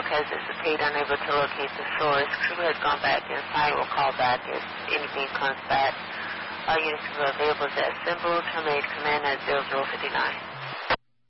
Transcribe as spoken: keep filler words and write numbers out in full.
has disappeared, unable to locate the source. Crew has gone back inside. Will call back if anything comes back. All units who are available to assemble. Terminate command at zero zero five nine.